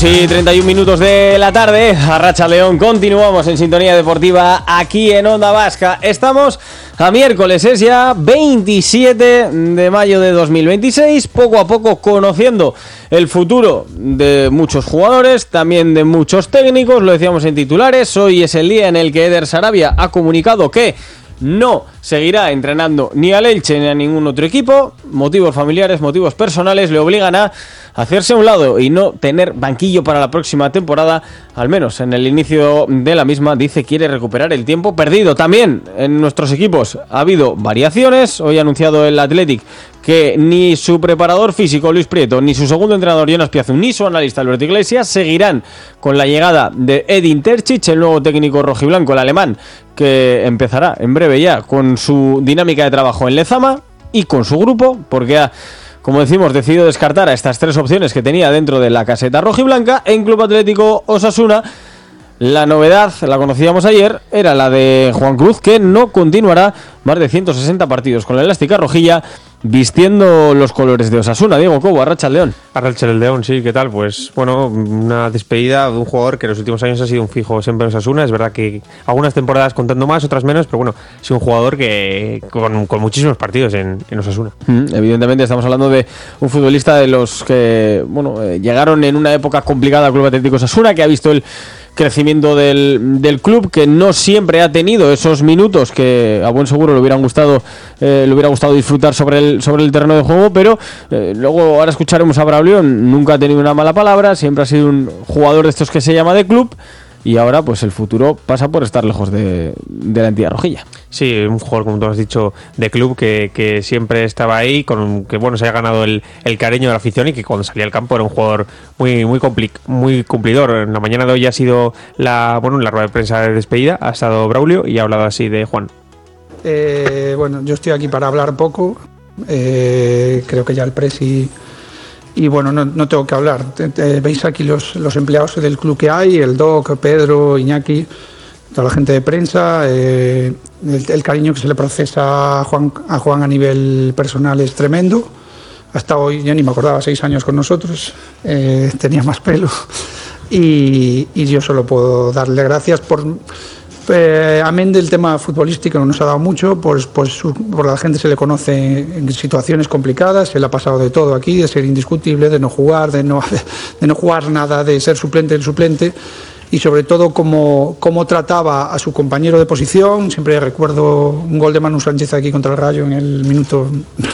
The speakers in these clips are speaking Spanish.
Sí, 31 minutos de la tarde, Arracha León, continuamos en Sintonía Deportiva aquí en Onda Vasca. Estamos a miércoles, es ya 27 de mayo de 2026, poco a poco conociendo el futuro de muchos jugadores, también de muchos técnicos, lo decíamos en titulares. Hoy es el día en el que Eder Sarabia ha comunicado que no seguirá entrenando ni al Elche ni a ningún otro equipo. Motivos familiares, motivos personales le obligan a hacerse a un lado y no tener banquillo para la próxima temporada, al menos en el inicio de la misma. Dice quiere recuperar el tiempo perdido. También en nuestros equipos ha habido variaciones. Hoy ha anunciado el Athletic que ni su preparador físico Luis Prieto, ni su segundo entrenador Jonas Piazu, ni su analista Alberto Iglesias seguirán con la llegada de Edin Terzic, el nuevo técnico rojiblanco, el alemán, que empezará en breve ya con su dinámica de trabajo en Lezama y con su grupo, porque ha, como decimos, decidido descartar a estas tres opciones que tenía dentro de la caseta rojiblanca. En Club Atlético Osasuna, la novedad, la conocíamos ayer, era la de Juan Cruz, que no continuará más de 160 partidos con la elástica rojilla, vistiendo los colores de Osasuna. Diego Cobo, Arracha León. Arracha el León, sí, ¿qué tal? Pues bueno, una despedida de un jugador que en los últimos años ha sido un fijo siempre en Osasuna. Es verdad que algunas temporadas contando más, otras menos, pero bueno, ha sido un jugador que con muchísimos partidos en Osasuna. Evidentemente estamos hablando de un futbolista de los que llegaron en una época complicada al Club Atlético Osasuna, que ha visto el crecimiento del club, que no siempre ha tenido esos minutos que a buen seguro le hubiera gustado disfrutar sobre el terreno de juego, pero luego ahora escucharemos a Braulio. Nunca ha tenido una mala palabra, siempre ha sido un jugador de estos que se llama de club, y ahora pues el futuro pasa por estar lejos de la entidad rojilla. Sí, un jugador, como tú has dicho, de club que siempre estaba ahí, que bueno, se haya ganado el cariño de la afición, y que cuando salía al campo era un jugador muy cumplidor. En la mañana de hoy ha sido en la rueda de prensa de despedida ha estado Braulio y ha hablado así de Juan. Bueno, yo estoy aquí para hablar poco. Creo que ya el presi y bueno, no tengo que hablar. Veis aquí los empleados del club que hay, el Doc, Pedro, Iñaki, toda la gente de prensa. El cariño que se le procesa a Juan a nivel personal es tremendo. Hasta hoy, yo ni me acordaba, 6 años con nosotros, tenía más pelo, y yo solo puedo darle gracias por... amén del tema futbolístico, no nos ha dado mucho, por la gente se le conoce en situaciones complicadas. Él ha pasado de todo aquí, de ser indiscutible, de no jugar, de no jugar nada, de ser suplente del suplente, y sobre todo cómo trataba a su compañero de posición. Siempre recuerdo un gol de Manu Sánchez aquí contra el Rayo en el minuto,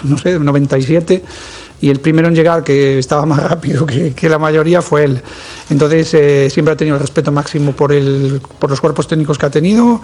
97, y el primero en llegar, que estaba más rápido que la mayoría, fue él. Entonces siempre ha tenido el respeto máximo por los cuerpos técnicos que ha tenido,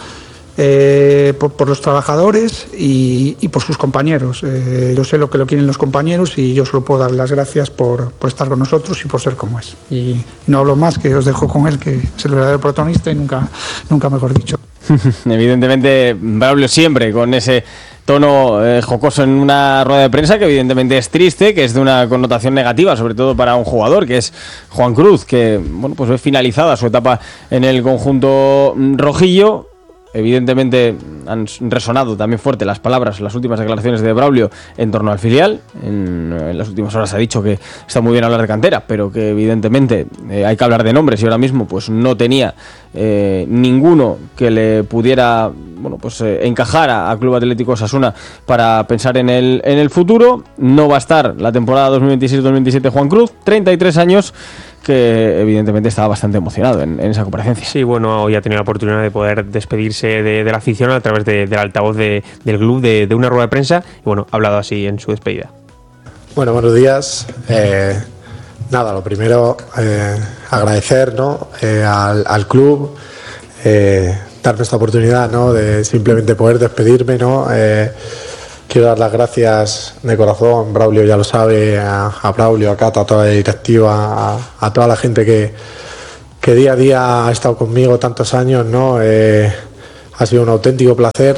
por los trabajadores y por sus compañeros. Yo sé lo que lo quieren los compañeros, y yo solo puedo dar las gracias por estar con nosotros y por ser como es. Y no hablo más, que os dejo con él, que es el verdadero protagonista, y nunca mejor dicho. Evidentemente, Braulio siempre con ese tono jocoso en una rueda de prensa, que evidentemente es triste, que es de una connotación negativa, sobre todo para un jugador que es Juan Cruz, que bueno, pues ve finalizada su etapa en el conjunto rojillo. Evidentemente han resonado también fuerte las últimas declaraciones de Braulio en torno al filial. En las últimas horas ha dicho que está muy bien hablar de cantera, pero que evidentemente hay que hablar de nombres, y ahora mismo pues no tenía ninguno que le pudiera encajar a Club Atlético Osasuna para pensar en el futuro. No va a estar la temporada 2026-2027 Juan Cruz, 33 años, que evidentemente estaba bastante emocionado en esa comparecencia. Sí, bueno, hoy ha tenido la oportunidad de poder despedirse de la afición a través del altavoz del club, de una rueda de prensa, y bueno, ha hablado así en su despedida. Bueno, buenos días. Lo primero, agradecer, ¿no?, al club, darme esta oportunidad, ¿no?, de simplemente poder despedirme, ¿no? Quiero dar las gracias de corazón, Braulio ya lo sabe, a Braulio, a Cata, a toda la directiva, a toda la gente que día a día ha estado conmigo tantos años, ¿no? Ha sido un auténtico placer.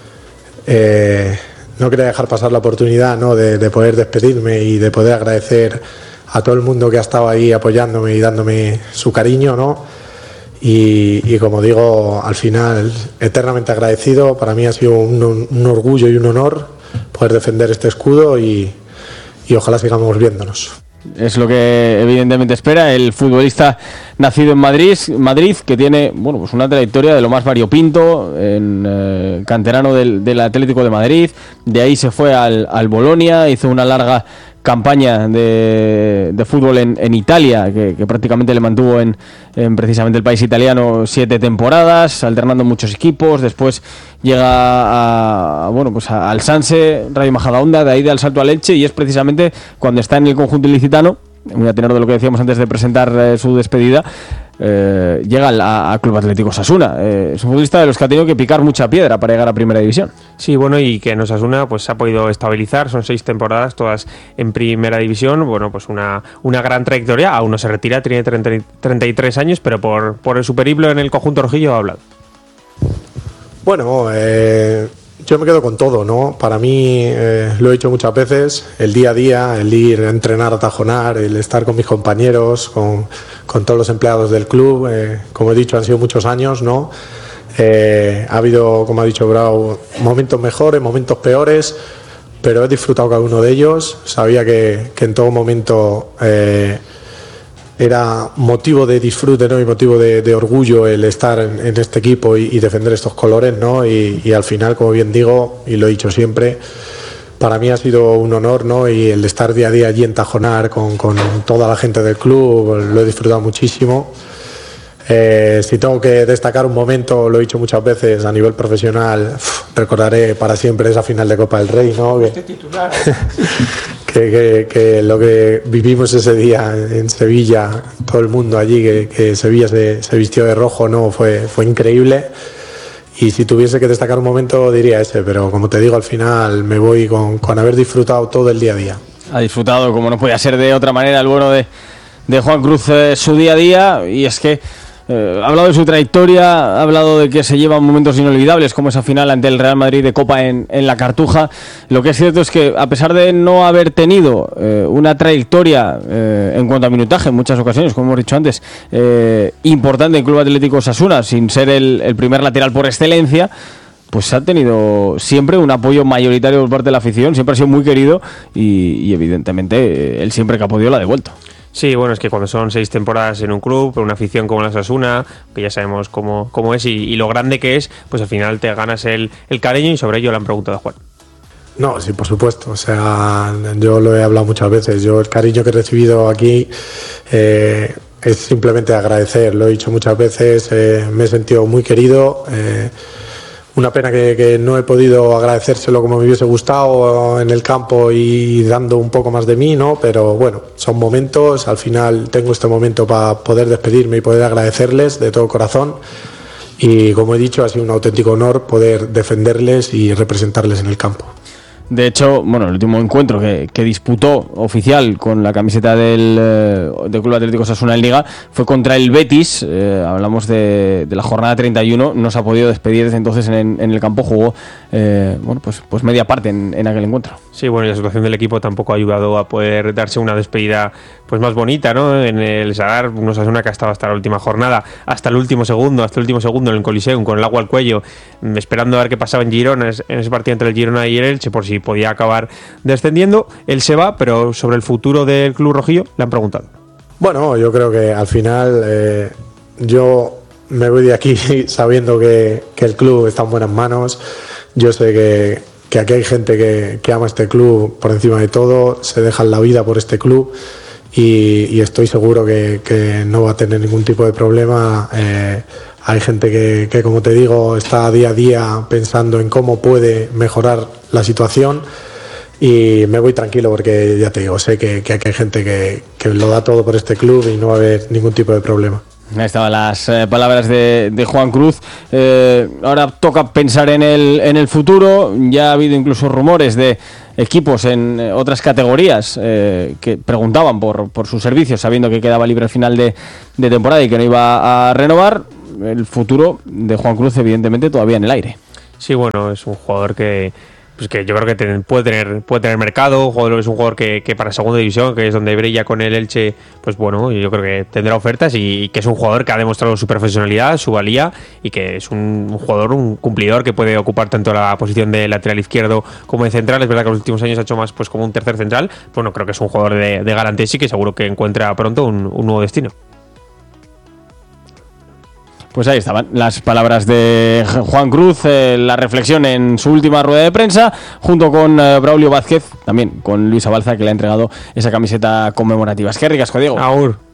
No quería dejar pasar la oportunidad, ¿no?, de poder despedirme y de poder agradecer a todo el mundo que ha estado ahí apoyándome y dándome su cariño, ¿no? Y como digo, al final, eternamente agradecido. Para mí ha sido un orgullo y un honor poder defender este escudo, y ojalá sigamos viéndonos. Es lo que evidentemente espera el futbolista nacido en Madrid, que tiene pues una trayectoria de lo más variopinto, canterano del Atlético de Madrid. De ahí se fue al Bolonia, hizo una larga campaña de fútbol en Italia, que prácticamente le mantuvo en precisamente el país italiano 7 temporadas, alternando muchos equipos. Después llega al Sanse, Rayo Majadahonda, de ahí da el salto al Elche, y es precisamente cuando está en el conjunto ilicitano, muy a tenor de lo que decíamos antes de presentar su despedida, llega al Club Atlético Osasuna. Es un futbolista de los que ha tenido que picar mucha piedra para llegar a Primera División. Sí, bueno, y que en Osasuna pues se ha podido estabilizar, son 6 temporadas todas en Primera División, pues una gran trayectoria. Aún no se retira, tiene 33 años, pero por el superhiplo en el conjunto rojillo ha hablado. Bueno, yo me quedo con todo, ¿no? Para mí, lo he dicho muchas veces, el día a día, el ir a entrenar, a tajonar, el estar con mis compañeros, con todos los empleados del club, como he dicho, han sido muchos años, ¿no? Ha habido, como ha dicho Brau, momentos mejores, momentos peores, pero he disfrutado cada uno de ellos. Sabía que en todo momento era motivo de disfrute, ¿no? Y motivo de orgullo el estar en este equipo y defender estos colores, ¿no? Y al final, como bien digo, y lo he dicho siempre, para mí ha sido un honor, ¿no? Y el estar día a día allí en Tajonar con toda la gente del club, lo he disfrutado muchísimo. Si tengo que destacar un momento, lo he dicho muchas veces, a nivel profesional, recordaré para siempre esa final de Copa del Rey, ¿no? Que lo que vivimos ese día en Sevilla, todo el mundo allí, que Sevilla se vistió de rojo, ¿no? Fue increíble. Y si tuviese que destacar un momento diría ese, pero como te digo, al final me voy con haber disfrutado todo el día a día. Ha disfrutado, como no podía ser de otra manera, el bueno de Juan Cruz, su día a día. Y es que ha hablado de su trayectoria, ha hablado de que se llevan momentos inolvidables como esa final ante el Real Madrid de Copa en la Cartuja. Lo que es cierto es que, a pesar de no haber tenido una trayectoria en cuanto a minutaje en muchas ocasiones, como hemos dicho antes, importante en el Club Atlético Osasuna, sin ser el primer lateral por excelencia, pues ha tenido siempre un apoyo mayoritario por parte de la afición, siempre ha sido muy querido y evidentemente él siempre que ha podido lo ha devuelto. Sí, bueno, es que cuando son 6 temporadas en un club, una afición como la Osasuna, que ya sabemos cómo es y lo grande que es, pues al final te ganas el cariño, y sobre ello le han preguntado a Juan. No, sí, por supuesto. O sea, yo lo he hablado muchas veces. Yo el cariño que he recibido aquí es simplemente agradecer. Lo he dicho muchas veces, me he sentido muy querido. Una pena que no he podido agradecérselo como me hubiese gustado en el campo y dando un poco más de mí, ¿no? Pero bueno, son momentos. Al final tengo este momento para poder despedirme y poder agradecerles de todo corazón. Y como he dicho, ha sido un auténtico honor poder defenderles y representarles en el campo. De hecho, el último encuentro que disputó oficial con la camiseta del Club Atlético Osasuna en Liga fue contra el Betis. Hablamos de la jornada 31. No se ha podido despedir desde entonces en el campo. Jugó pues media parte en aquel encuentro. Sí, bueno, y la situación del equipo tampoco ha ayudado a poder darse una despedida pues más bonita, ¿no? En el Sadar, un Osasuna que ha estado hasta la última jornada, hasta el último segundo en el Coliseum, con el agua al cuello, esperando a ver qué pasaba en Girona, en ese partido entre el Girona y el Elche, por si podía acabar descendiendo. Él se va, pero sobre el futuro del club rojillo le han preguntado. Bueno, yo creo que al final yo me voy de aquí sabiendo que el club está en buenas manos. Yo sé que aquí hay gente que ama este club por encima de todo, se dejan la vida por este club y estoy seguro que no va a tener ningún tipo de problema. Hay gente que, como te digo, está día a día pensando en cómo puede mejorar la situación y me voy tranquilo porque, ya te digo, sé que aquí hay gente que lo da todo por este club y no va a haber ningún tipo de problema. Ahí estaban las palabras de Juan Cruz. Ahora toca pensar en el futuro. Ya ha habido incluso rumores de equipos en otras categorías que preguntaban por sus servicios, sabiendo que quedaba libre al final de temporada y que no iba a renovar. El futuro de Juan Cruz, evidentemente, todavía en el aire. Sí, bueno, es un jugador que pues que yo creo que puede tener mercado. Es un jugador que para segunda división, que es donde brilla con el Elche, pues bueno, yo creo que tendrá ofertas y que es un jugador que ha demostrado su profesionalidad, su valía y que es un jugador, un cumplidor que puede ocupar tanto la posición de lateral izquierdo como de central. Es verdad que en los últimos años ha hecho más pues como un tercer central. Bueno, creo que es un jugador de garantía y que seguro que encuentra pronto un nuevo destino. Pues ahí estaban las palabras de Juan Cruz, la reflexión en su última rueda de prensa, junto con Braulio Vázquez, también con Luis Abalza, que le ha entregado esa camiseta conmemorativa. Es que ricasco, Diego. Agur.